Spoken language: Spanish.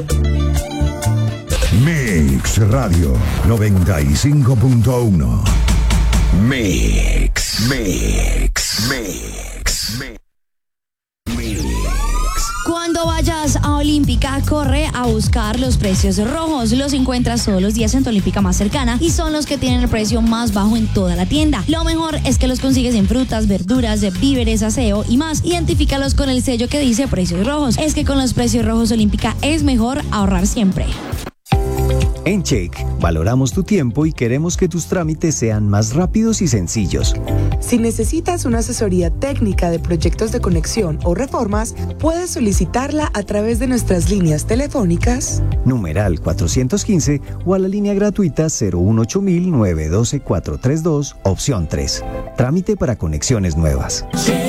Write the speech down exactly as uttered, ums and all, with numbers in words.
Mix Radio noventa y cinco punto uno. Mix, Mix, Mix, Mix. Cuando vayas a Olímpica, corre a buscar los precios rojos. Los encuentras todos los días en tu Olímpica más cercana y son los que tienen el precio más bajo en toda la tienda. Lo mejor es que los consigues en frutas, verduras, víveres, aseo y más. Identifícalos con el sello que dice precios rojos. Es que con los precios rojos Olímpica es mejor ahorrar siempre. En Check, valoramos tu tiempo y queremos que tus trámites sean más rápidos y sencillos. Si necesitas una asesoría técnica de proyectos de conexión o reformas, puedes solicitarla a través de nuestras líneas telefónicas numeral cuatrocientos quince o a la línea gratuita cero uno ocho mil nueve uno dos cuatro tres dos, opción tres. Trámite para conexiones nuevas. Yeah.